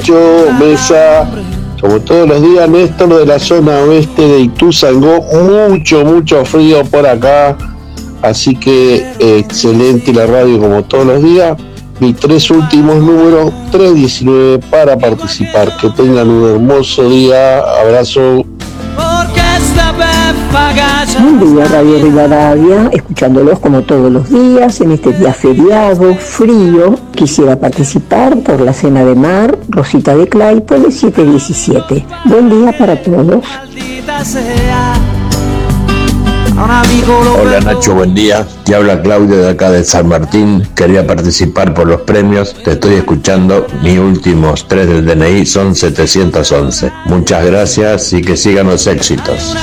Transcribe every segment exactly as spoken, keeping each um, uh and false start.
Nacho, Mesa, como todos los días, Néstor de la zona oeste de Ituzaingó, mucho, mucho frío por acá, así que eh, excelente la radio como todos los días. Mis tres últimos números, tres diecinueve para participar. Que tengan un hermoso día, abrazo. Buen día, Radio Rivadavia, escuchándolos como todos los días, en este día feriado, frío. Quisiera participar por la cena de mar, Rosita de Claypole, de siete diecisiete. Buen día para todos. Hola Nacho, buen día. Te habla Claudio de acá de San Martín. Quería participar por los premios. Te estoy escuchando. Mis últimos tres del D N I son setecientos once. Muchas gracias y que sigan los éxitos.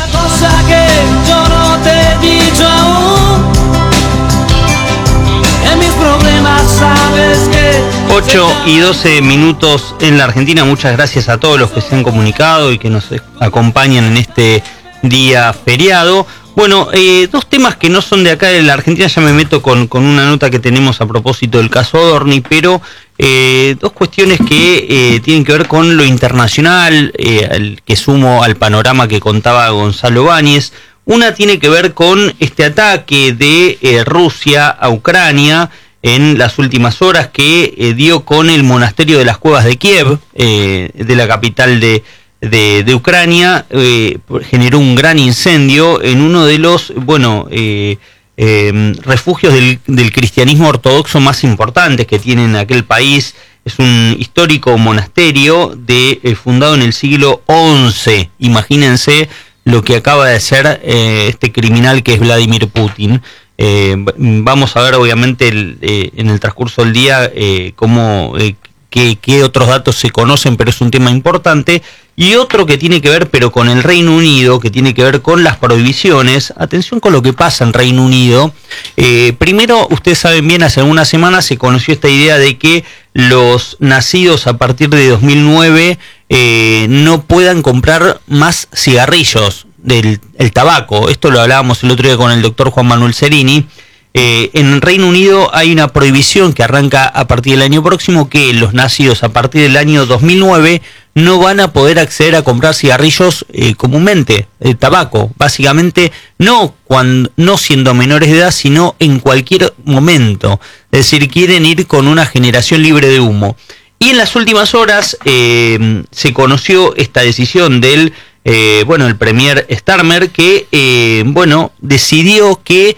ocho y doce minutos en la Argentina. Muchas gracias a todos los que se han comunicado y que nos acompañan en este día feriado. Bueno, eh, dos temas que no son de acá de la Argentina, ya me meto con, con una nota que tenemos a propósito del caso Adorni, pero eh, dos cuestiones que eh, tienen que ver con lo internacional, eh, el que sumo al panorama que contaba Gonzalo Báñez. Una tiene que ver con este ataque de eh, Rusia a Ucrania en las últimas horas que eh, dio con el monasterio de las Cuevas de Kiev, eh, de la capital de De, de Ucrania, eh, generó un gran incendio en uno de los, bueno, eh, eh, refugios del, del cristianismo ortodoxo más importantes que tiene en aquel país. Es un histórico monasterio de, eh, fundado en el siglo once. Imagínense lo que acaba de hacer eh, este criminal que es Vladimir Putin. Eh, vamos a ver, obviamente, el, eh, en el transcurso del día eh, cómo... Eh, qué, qué otros datos se conocen, pero es un tema importante. Y otro que tiene que ver, pero con el Reino Unido, que tiene que ver con las prohibiciones. Atención con lo que pasa en Reino Unido. Eh, primero, ustedes saben bien, hace algunas semanas se conoció esta idea de que los nacidos a partir de dos mil nueve eh, no puedan comprar más cigarrillos del el tabaco. Esto lo hablábamos el otro día con el doctor Juan Manuel Cerini. Eh, en Reino Unido hay una prohibición que arranca a partir del año próximo, que los nacidos a partir del año dos mil nueve no van a poder acceder a comprar cigarrillos eh, comúnmente, eh, tabaco, básicamente no, cuando, no siendo menores de edad, sino en cualquier momento. Es decir, quieren ir con una generación libre de humo. Y en las últimas horas eh, se conoció esta decisión del, eh, bueno, el premier Starmer, que, eh, bueno, decidió que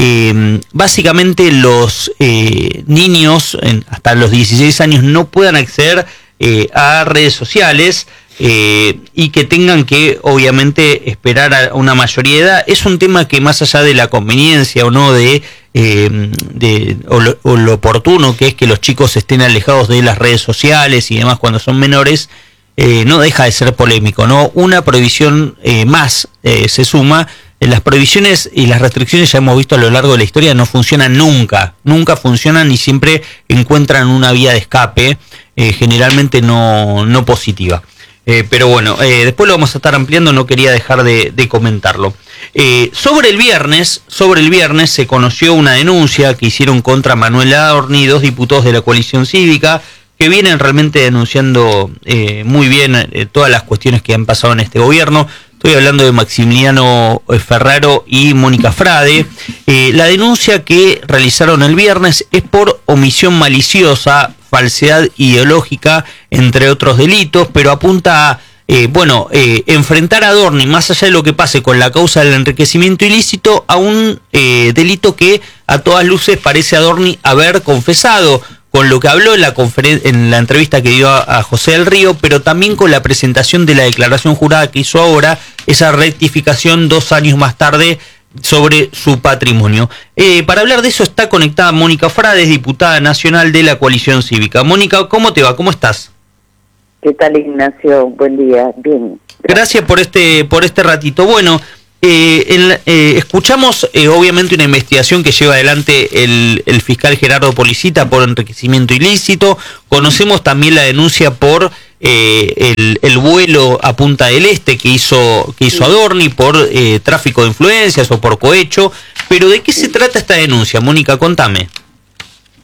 Eh, básicamente los eh, niños en, hasta los dieciséis años no puedan acceder eh, a redes sociales eh, y que tengan que obviamente esperar a una mayoría de edad. Es un tema que, más allá de la conveniencia o no de, eh, de o, lo, o lo oportuno que es que los chicos estén alejados de las redes sociales y demás cuando son menores, eh, no deja de ser polémico, ¿no? Una prohibición eh, más eh, se suma. Las prohibiciones y las restricciones, ya hemos visto a lo largo de la historia, no funcionan nunca, nunca funcionan y siempre encuentran una vía de escape, eh, generalmente no, no positiva. Eh, pero bueno, eh, después lo vamos a estar ampliando, no quería dejar de, de comentarlo. Eh, sobre el viernes, sobre el viernes se conoció una denuncia que hicieron contra Manuel Adorni, dos diputados de la coalición cívica, que vienen realmente denunciando eh, muy bien eh, todas las cuestiones que han pasado en este gobierno. Estoy hablando de Maximiliano Ferraro y Mónica Frade. Eh, la denuncia que realizaron el viernes es por omisión maliciosa, falsedad ideológica, entre otros delitos, pero apunta a, eh, bueno, eh, enfrentar a Adorni, más allá de lo que pase con la causa del enriquecimiento ilícito, a un eh, delito que a todas luces parece Adorni haber confesado, con lo que habló en la conferen- en la entrevista que dio a, a José del Río, pero también con la presentación de la declaración jurada que hizo ahora, esa rectificación dos años más tarde sobre su patrimonio. Eh, para hablar de eso está conectada Mónica Frade, diputada nacional de la coalición cívica. Mónica, ¿cómo te va? ¿Cómo estás? ¿Qué tal, Ignacio? Buen día. Bien. Gracias, gracias por este por este ratito. Bueno, Eh, en, eh, escuchamos eh, obviamente una investigación que lleva adelante el, el fiscal Gerardo Policita por enriquecimiento ilícito. Conocemos también la denuncia por eh, el, el vuelo a Punta del Este que hizo que hizo Adorni por eh, tráfico de influencias o por cohecho. Pero ¿de qué se trata esta denuncia, Mónica? Contame.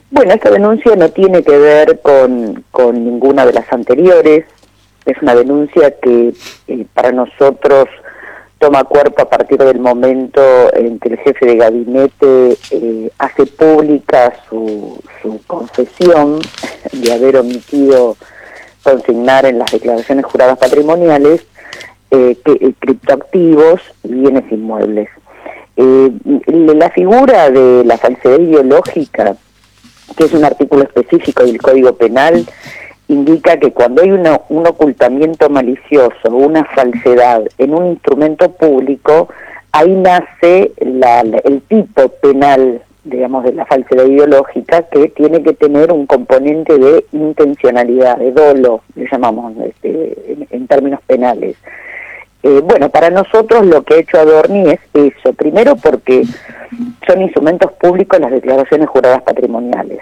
Bueno, esta denuncia no tiene que ver con, con ninguna de las anteriores. Es una denuncia que eh, para nosotros toma cuerpo a partir del momento en que el jefe de gabinete eh, hace pública su, su confesión de haber omitido consignar en las declaraciones juradas patrimoniales eh, que, eh, criptoactivos y bienes inmuebles. Eh, la figura de la falsedad ideológica, que es un artículo específico del Código Penal, indica que cuando hay una, un ocultamiento malicioso, una falsedad en un instrumento público, ahí nace la, la, el tipo penal, digamos, de la falsedad ideológica, que tiene que tener un componente de intencionalidad, de dolo, le llamamos este, en, en términos penales. Eh, bueno, para nosotros lo que ha hecho Adorni es eso, primero porque son instrumentos públicos las declaraciones juradas patrimoniales,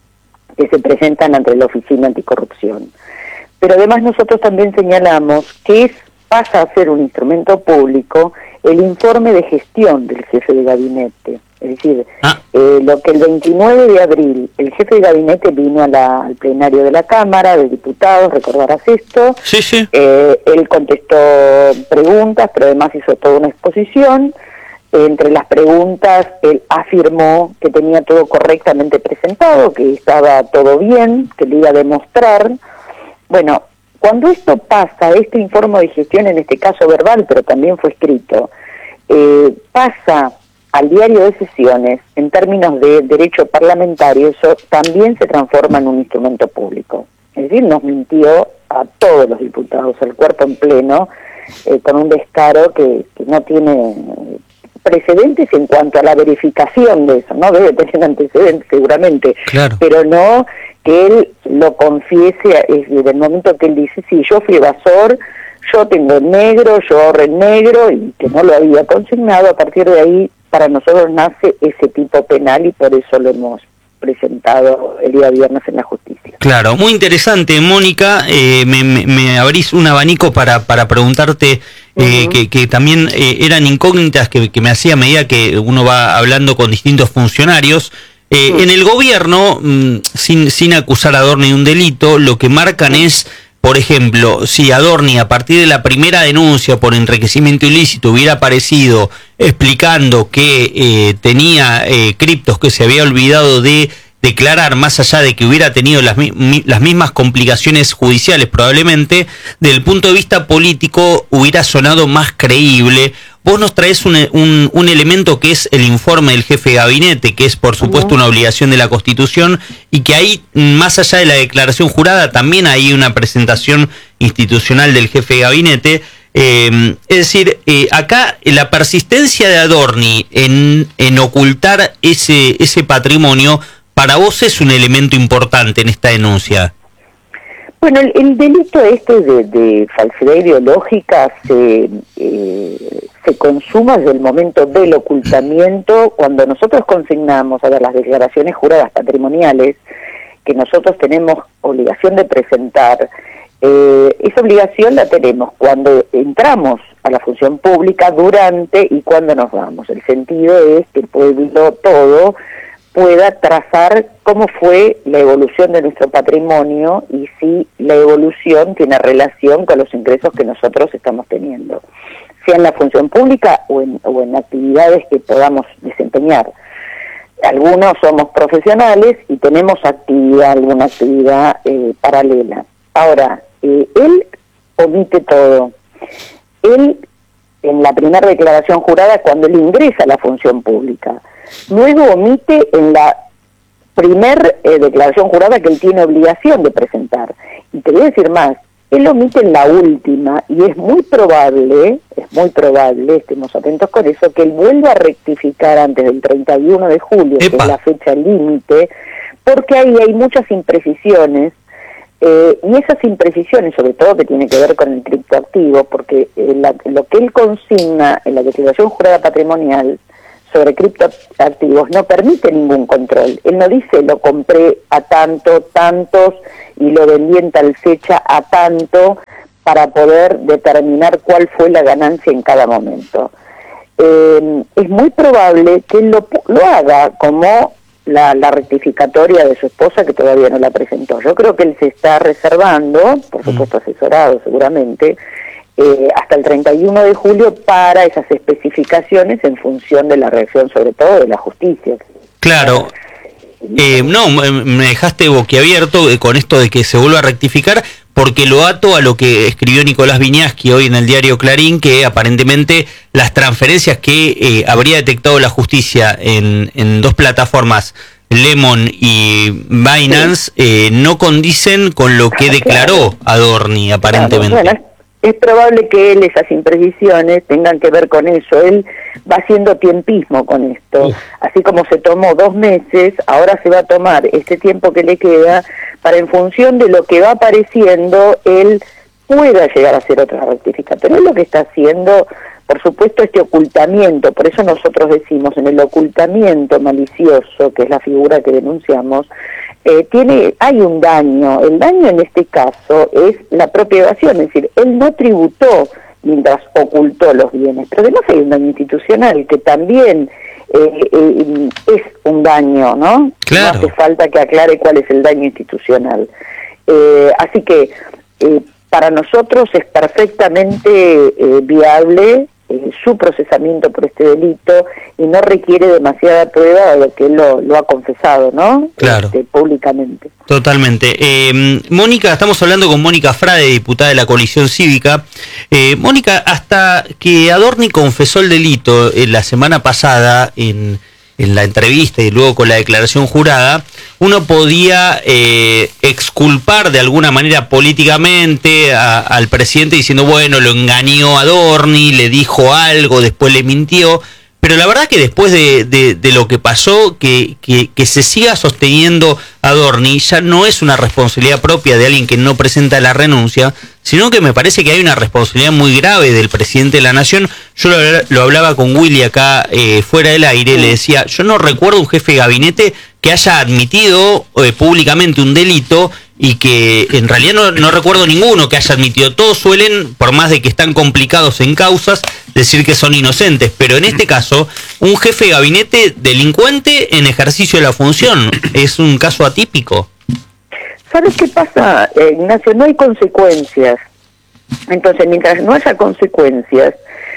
que se presentan ante la Oficina Anticorrupción. Pero además nosotros también señalamos que es, pasa a ser un instrumento público el informe de gestión del jefe de gabinete. Es decir, ah. eh, lo que el veintinueve de abril el jefe de gabinete vino a la, al plenario de la Cámara de Diputados, recordarás esto, sí, sí. Eh, él contestó preguntas, pero además hizo toda una exposición. Entre las preguntas, él afirmó que tenía todo correctamente presentado, que estaba todo bien, que le iba a demostrar. Bueno, cuando esto pasa, este informe de gestión, en este caso verbal, pero también fue escrito, eh, pasa al diario de sesiones, en términos de derecho parlamentario, eso también se transforma en un instrumento público. Es decir, nos mintió a todos los diputados, al cuerpo en pleno, eh, con un descaro que, que no tiene precedentes en cuanto a la verificación de eso, no debe tener antecedentes seguramente, claro. Pero no que él lo confiese desde el momento que él dice, sí, yo fui evasor, yo tengo en negro, yo ahorro en negro, y que no lo había consignado. A partir de ahí, para nosotros nace ese tipo penal y por eso lo hemos presentado el día viernes en la justicia. Claro, muy interesante, Mónica. Eh, me, me, me abrís un abanico para, para preguntarte eh, uh-huh. que, que también eh, eran incógnitas que, que me hacía a medida que uno va hablando con distintos funcionarios. Eh, uh-huh. En el gobierno, mmm, sin, sin acusar a Adorni de un delito, lo que marcan uh-huh. es, por ejemplo, si Adorni a partir de la primera denuncia por enriquecimiento ilícito hubiera aparecido explicando que eh, tenía eh, criptos que se había olvidado de declarar, más allá de que hubiera tenido las, mi, las mismas complicaciones judiciales probablemente, desde el punto de vista político hubiera sonado más creíble. Vos nos traés un, un, un elemento que es el informe del jefe de gabinete, que es por supuesto una obligación de la Constitución, y que ahí, más allá de la declaración jurada, también hay una presentación institucional del jefe de gabinete. Eh, es decir, eh, acá la persistencia de Adorni en, en ocultar ese, ese patrimonio, para vos es un elemento importante en esta denuncia. Bueno, el, el delito este de, de falsedad ideológica se, eh, se consuma desde el momento del ocultamiento, cuando nosotros consignamos a ver, las declaraciones juradas patrimoniales, que nosotros tenemos obligación de presentar. Eh, esa obligación la tenemos cuando entramos a la función pública, durante y cuando nos vamos. El sentido es que el pueblo todo pueda trazar cómo fue la evolución de nuestro patrimonio y si la evolución tiene relación con los ingresos que nosotros estamos teniendo, sea en la función pública o en, o en actividades que podamos desempeñar. Algunos somos profesionales y tenemos actividad, alguna actividad eh, paralela. Ahora, eh, él omite todo. Él, en la primera declaración jurada, cuando él ingresa a la función pública, luego omite en la primer eh, declaración jurada que él tiene obligación de presentar. Y te voy a decir más, él omite en la última, y es muy probable, es muy probable, estemos atentos con eso, que él vuelva a rectificar antes del treinta y uno de julio, ¡Epa! Que es la fecha límite, porque ahí hay muchas imprecisiones, eh, y esas imprecisiones, sobre todo que tiene que ver con el criptoactivo, porque eh, la, lo que él consigna en la declaración jurada patrimonial sobre criptoactivos no permite ningún control. Él no dice lo compré a tanto, tantos, y lo vendí en tal fecha a tanto, para poder determinar cuál fue la ganancia en cada momento. Eh, es muy probable que él lo, lo haga como la, la rectificatoria de su esposa, que todavía no la presentó. Yo creo que él se está reservando, por supuesto asesorado seguramente, eh, hasta el treinta y uno de julio para esas especificaciones en función de la reacción, sobre todo de la justicia. Claro. Eh, no, me dejaste boquiabierto con esto de que se vuelva a rectificar, porque lo ato a lo que escribió Nicolás Viñaski hoy en el diario Clarín, que aparentemente las transferencias que eh, habría detectado la justicia en, en dos plataformas, Lemon y Binance, eh, no condicen con lo que declaró Adorni, aparentemente. Claro, bueno, es probable que él, esas imprecisiones tengan que ver con eso. Él va haciendo tiempismo con esto. Uf. Así como se tomó dos meses, ahora se va a tomar este tiempo que le queda para, en función de lo que va apareciendo, él pueda llegar a hacer otra rectificatoria. Es lo que está haciendo, por supuesto, este ocultamiento. Por eso nosotros decimos, en el ocultamiento malicioso, que es la figura que denunciamos, Eh, tiene hay un daño. El daño en este caso es la propia evasión, es decir, él no tributó mientras ocultó los bienes, pero además hay un daño institucional que también eh, eh, es un daño, ¿no? Claro. No hace falta que aclare cuál es el daño institucional. Eh, así que eh, para nosotros es perfectamente eh, viable eh, su procesamiento por este delito y no requiere demasiada prueba de que él lo, lo ha confesado, ¿no? Claro. Este, públicamente. Totalmente. Eh, Mónica, estamos hablando con Mónica Frade, diputada de la Coalición Cívica. Eh, Mónica, hasta que Adorni confesó el delito eh, la semana pasada en, en la entrevista y luego con la declaración jurada, uno podía eh, exculpar de alguna manera políticamente a, al presidente diciendo, bueno, lo engañó Adorni, le dijo algo, después le mintió. Pero la verdad que después de, de, de lo que pasó, que, que, que se siga sosteniendo Adorni ya no es una responsabilidad propia de alguien que no presenta la renuncia, sino que me parece que hay una responsabilidad muy grave del presidente de la Nación. Yo lo, lo hablaba con Willy acá eh, fuera del aire, le decía, yo no recuerdo un jefe de gabinete que haya admitido eh, públicamente un delito y que en realidad no, no recuerdo ninguno que haya admitido. Todos suelen, por más de que están complicados en causas, decir que son inocentes, pero en este caso, un jefe de gabinete delincuente en ejercicio de la función, es un caso atípico. ¿Sabes qué pasa, eh, Ignacio? No hay consecuencias. Entonces, mientras no haya consecuencias,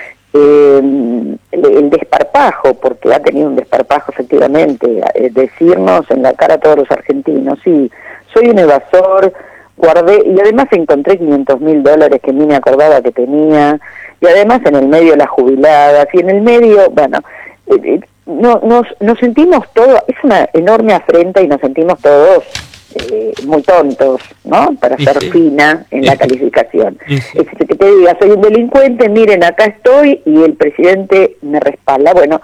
eh, el, el desparpajo, porque ha tenido un desparpajo efectivamente, eh, decirnos en la cara a todos los argentinos, sí, soy un evasor, guardé, y además encontré quinientos mil dólares que ni me acordaba que tenía, y además en el medio las jubiladas, y en el medio, bueno, eh, eh, no, nos, nos sentimos todos, es una enorme afrenta y nos sentimos todos eh, muy tontos, ¿no? Para ser sí. fina en sí. la calificación. Sí. Es decir, que te diga, soy un delincuente, miren, acá estoy, y el presidente me respalda. Bueno,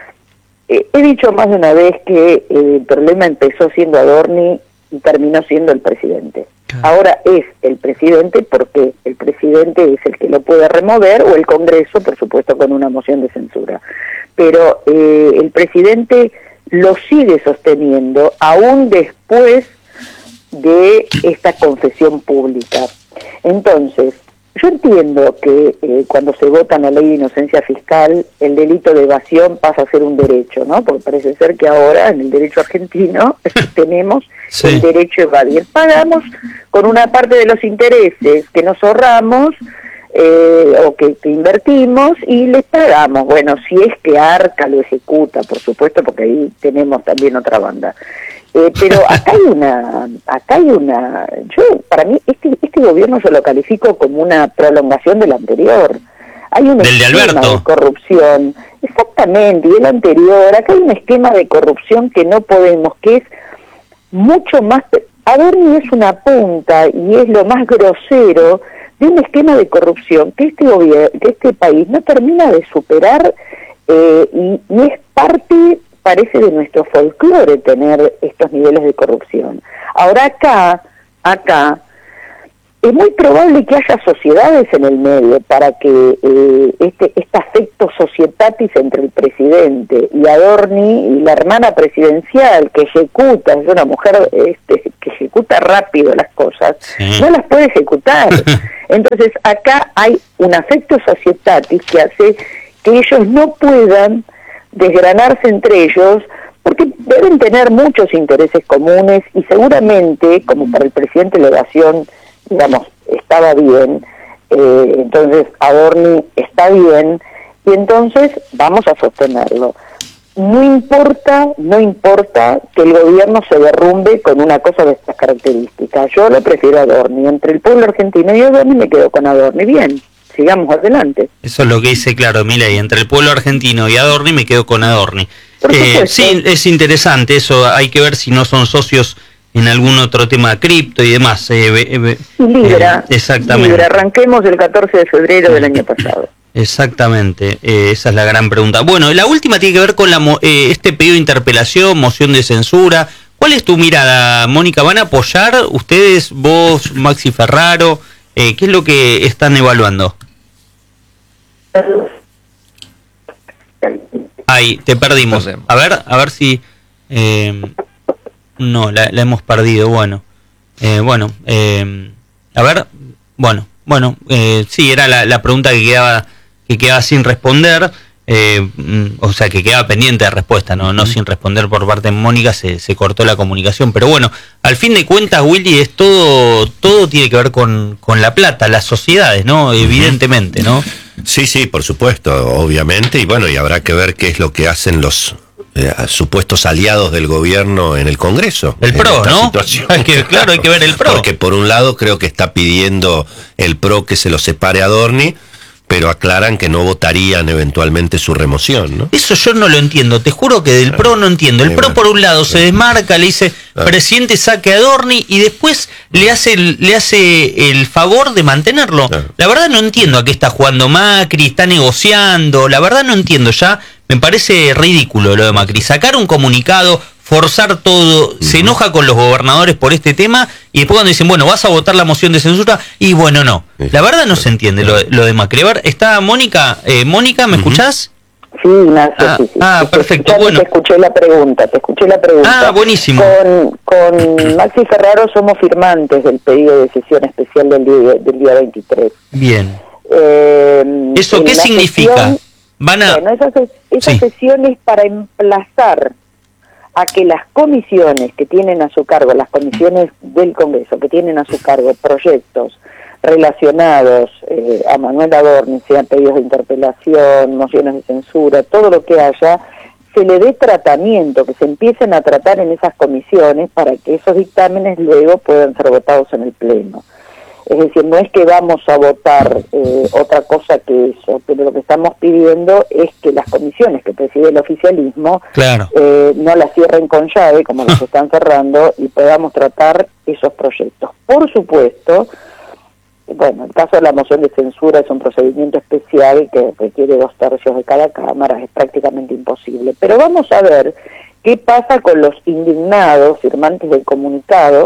eh, he dicho más de una vez que eh, el problema empezó siendo Adorni y terminó siendo el presidente. Claro. Ahora es el presidente porque el presidente es el que lo puede remover, o el Congreso, por supuesto, con una moción de censura. Pero eh, el presidente lo sigue sosteniendo aún después de esta confesión pública. Entonces, yo entiendo que eh, cuando se vota la ley de inocencia fiscal, el delito de evasión pasa a ser un derecho, ¿no? Porque parece ser que ahora en el derecho argentino tenemos sí. el derecho a evadir. Pagamos con una parte de los intereses que nos ahorramos eh, o que, que invertimos y les pagamos. Bueno, si es que Arca lo ejecuta, por supuesto, porque ahí tenemos también otra banda. Eh, pero acá hay una, acá hay una, yo, para mí, este, este gobierno yo lo califico como una prolongación del anterior. Hay un del esquema de, Alberto. de corrupción, exactamente, y el anterior, acá hay un esquema de corrupción que no podemos, que es mucho más, Adorni es una punta y es lo más grosero de un esquema de corrupción que este gobierno, que este país no termina de superar eh, y, y es parte, parece, de nuestro folclore tener estos niveles de corrupción. Ahora acá, acá, es muy probable que haya sociedades en el medio para que eh, este, este afecto societatis entre el presidente y Adorni y la hermana presidencial que ejecuta, es una mujer este, que ejecuta rápido las cosas, sí. no las puede ejecutar. Entonces acá hay un afecto societatis que hace que ellos no puedan desgranarse entre ellos porque deben tener muchos intereses comunes y seguramente, como para el presidente la evasión, digamos, estaba bien, eh, entonces Adorni está bien, y entonces vamos a sostenerlo. No importa, no importa que el gobierno se derrumbe con una cosa de estas características. Yo lo prefiero a Adorni. Entre el pueblo argentino y Adorni me quedo con Adorni. Bien, sigamos adelante. Eso es lo que dice claro Milei. Entre el pueblo argentino y Adorni me quedo con Adorni. Eh, sí, es interesante eso. Hay que ver si no son socios en algún otro tema cripto y demás. Eh, eh, Libra. Eh, exactamente. Libra. Arranquemos el catorce de febrero del año pasado. Exactamente, eh, esa es la gran pregunta. Bueno, la última tiene que ver con la eh, este pedido de interpelación, moción de censura. ¿Cuál es tu mirada, Mónica? ¿Van a apoyar ustedes, vos, Maxi Ferraro? Eh, ¿Qué es lo que están evaluando? Ahí, te perdimos. A ver, a ver si... Eh, no, la, la hemos perdido, bueno. Eh, bueno, eh, a ver, bueno, bueno, eh, sí, era la, la pregunta que quedaba... que quedaba sin responder, eh, o sea, que quedaba pendiente de respuesta, no, no sin responder por parte de Mónica, se, se cortó la comunicación. Pero bueno, al fin de cuentas, Willy, es todo, todo tiene que ver con, con la plata, las sociedades, ¿no? Evidentemente, ¿no? Sí, sí, por supuesto, obviamente, y bueno, y habrá que ver qué es lo que hacen los eh, supuestos aliados del gobierno en el Congreso. El P R O, ¿no? Hay que, claro, hay que ver el P R O. Porque por un lado creo que está pidiendo el P R O que se lo separe a Adorni, pero aclaran que no votarían eventualmente su remoción, ¿no? Eso yo no lo entiendo, te juro que del P R O no entiendo. El P R O por un lado se desmarca, le dice, presidente saque a Adorni, y después le hace el, le hace el favor de mantenerlo. La verdad no entiendo a qué está jugando Macri, está negociando, la verdad no entiendo ya, me parece ridículo lo de Macri. Sacar un comunicado, forzar todo, se enoja con los gobernadores por este tema, y después cuando dicen, bueno, vas a votar la moción de censura, y bueno, no. La verdad no se entiende lo, lo de Macri. A ver, está Mónica, eh, Mónica, ¿me uh-huh. escuchás? Sí, Ignacio, ah, sí, sí. Ah, perfecto, bueno. Te escuché la pregunta, te escuché la pregunta. Ah, buenísimo. Con, con Maxi Ferraro somos firmantes del pedido de sesión especial del día, del día veintitrés. Bien. Eh, ¿Eso qué significa? Sesión, Van a... Bueno, esa, esa sí. sesión es para emplazar a que las comisiones que tienen a su cargo, las comisiones del Congreso que tienen a su cargo proyectos relacionados eh, a Manuel Adorni, sean pedidos de interpelación, mociones de censura, todo lo que haya, se le dé tratamiento, que se empiecen a tratar en esas comisiones para que esos dictámenes luego puedan ser votados en el Pleno. Es decir, no es que vamos a votar eh, otra cosa que eso, pero lo que estamos pidiendo es que las comisiones que preside el oficialismo claro. eh, no las cierren con llave, como las están cerrando, y podamos tratar esos proyectos. Por supuesto, bueno, el caso de la moción de censura es un procedimiento especial que requiere dos tercios de cada cámara, es prácticamente imposible. Pero vamos a ver qué pasa con los indignados, firmantes de comunicados,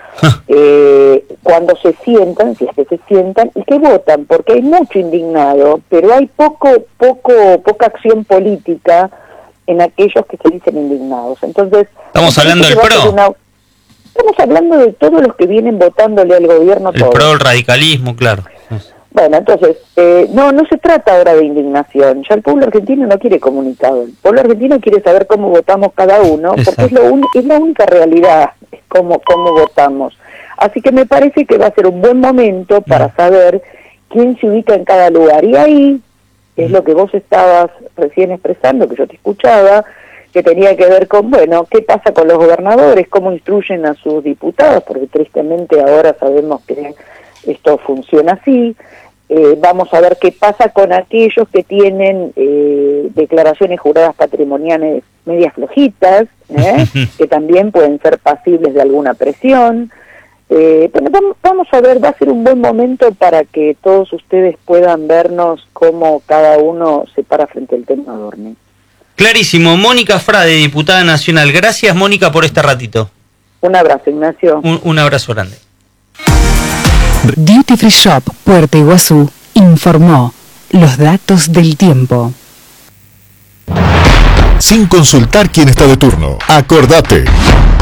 eh, cuando se sientan, si es que se sientan, y que votan, porque hay mucho indignado, pero hay poco, poco, poca acción política en aquellos que se dicen indignados. Entonces, estamos hablando del P R O. Una, estamos hablando de todos los que vienen votándole al gobierno. El P R O, el radicalismo, claro. Bueno, entonces, eh, no, no se trata ahora de indignación. Ya el pueblo argentino no quiere comunicado. El pueblo argentino quiere saber cómo votamos cada uno, exacto, porque es, lo un, es la única realidad, es cómo, cómo votamos. Así que me parece que va a ser un buen momento para saber quién se ubica en cada lugar. Y ahí es lo que vos estabas recién expresando, que yo te escuchaba, que tenía que ver con, bueno, qué pasa con los gobernadores, cómo instruyen a sus diputados, porque tristemente ahora sabemos que esto funciona así. Eh, vamos a ver qué pasa con aquellos que tienen eh, declaraciones juradas patrimoniales medias flojitas, ¿eh? que también pueden ser pasibles de alguna presión. Eh, bueno, vamos, vamos a ver, va a ser un buen momento para que todos ustedes puedan vernos cómo cada uno se para frente al tema Adorni. Clarísimo. Mónica Frade, diputada nacional. Gracias, Mónica, por este ratito. Un abrazo, Ignacio. Un, un abrazo grande. Duty Free Shop Puerto Iguazú informó los datos del tiempo. Sin consultar quién está de turno, acordate.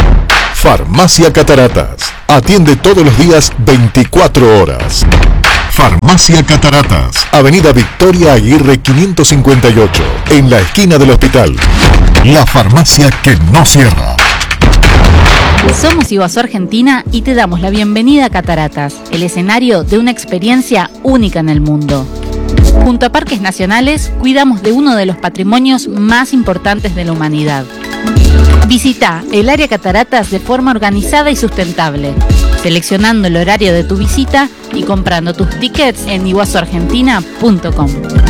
Farmacia Cataratas. Atiende todos los días veinticuatro horas. Farmacia Cataratas, Avenida Victoria Aguirre quinientos cincuenta y ocho, en la esquina del hospital. La farmacia que no cierra. Somos Iguazú Argentina y te damos la bienvenida a Cataratas, el escenario de una experiencia única en el mundo. Junto a Parques Nacionales, cuidamos de uno de los patrimonios más importantes de la humanidad. Visita el área Cataratas de forma organizada y sustentable, seleccionando el horario de tu visita y comprando tus tickets en iguazu argentina punto com.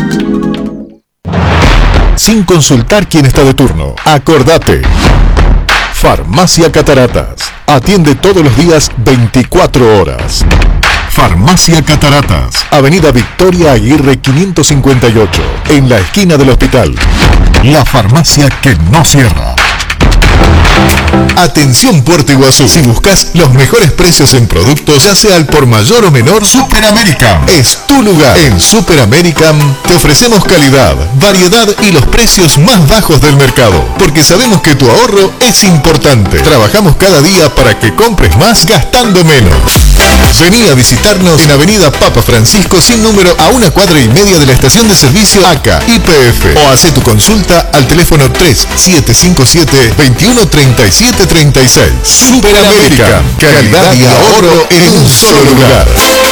Sin consultar quién está de turno, acordate. Farmacia Cataratas, atiende todos los días veinticuatro horas. Farmacia Cataratas, Avenida Victoria Aguirre quinientos cincuenta y ocho, en la esquina del hospital. La farmacia que no cierra. Atención Puerto Iguazú, si buscas los mejores precios en productos, ya sea al por mayor o menor, Super American es tu lugar. En Super American te ofrecemos calidad, variedad y los precios más bajos del mercado, porque sabemos que tu ahorro es importante. Trabajamos cada día para que compres más gastando menos. Vení a visitarnos en Avenida Papa Francisco sin número, a una cuadra y media de la estación de servicio A C A Y P F, o hace tu consulta al teléfono tres siete cinco siete, veintiuno treinta y siete treinta y seis. Super América, calidad y ahorro en un solo lugar.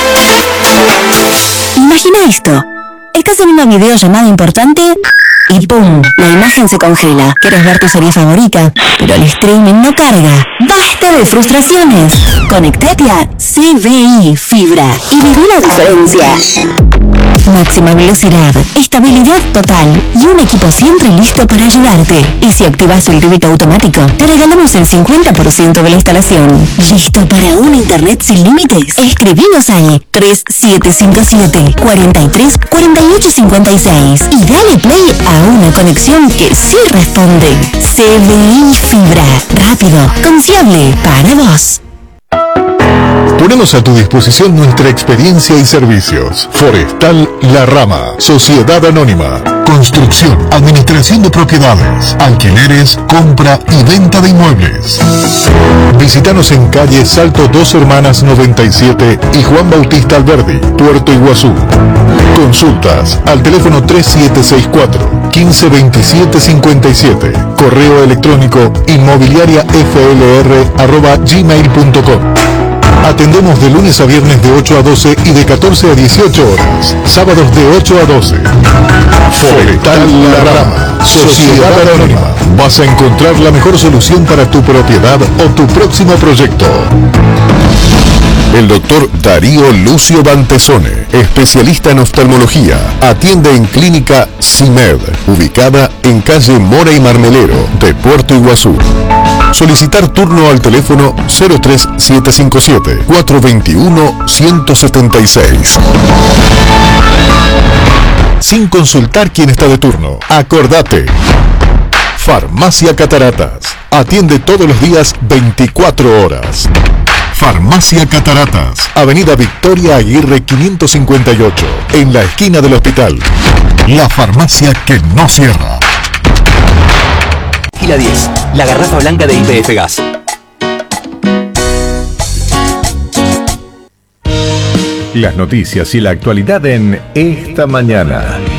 Imagina esto. Estás en una videollamada importante y ¡pum! La imagen se congela. Quieres ver tu serie favorita, pero el streaming no carga. ¡Basta de frustraciones! Conectate a C V I Fibra y viví la diferencia. Máxima velocidad, estabilidad total y un equipo siempre listo para ayudarte. Y si activas el débito automático, te regalamos el cincuenta por ciento de la instalación. ¿Listo para un internet sin límites? Escribinos al tres siete cinco siete, cuatro tres, cuatro ocho cinco seis y dale play a una conexión que sí responde. C V I Fibra, rápido, confiable, para vos. Ponemos a tu disposición nuestra experiencia y servicios. Forestal La Rama, Sociedad Anónima. Construcción, administración de propiedades, alquileres, compra y venta de inmuebles. Visítanos en calle Salto Dos Hermanas noventa y siete y Juan Bautista Alberdi, Puerto Iguazú. Consultas al teléfono tres siete seis cuatro, quince veintisiete cincuenta y siete. Correo electrónico inmobiliaria f l r arroba gmail punto com. Atendemos de lunes a viernes de ocho a doce y de catorce a dieciocho horas. Sábados de ocho a doce. Forestal La Rama, Sociedad Anónima. Vas a encontrar la mejor solución para tu propiedad o tu próximo proyecto. El doctor Darío Lucio Bantesone, especialista en oftalmología, atiende en Clínica CIMED, ubicada en calle Mora y Marmelero de Puerto Iguazú. Solicitar turno al teléfono cero tres siete cinco siete, cuatro dos uno, uno siete seis. Sin consultar quién está de turno, acordate. Farmacia Cataratas, atiende todos los días veinticuatro horas. Farmacia Cataratas, Avenida Victoria Aguirre quinientos cincuenta y ocho, en la esquina del hospital. La farmacia que no cierra. Gila diez, la garrafa blanca de Y P F Gas. Las noticias y la actualidad en Esta Mañana.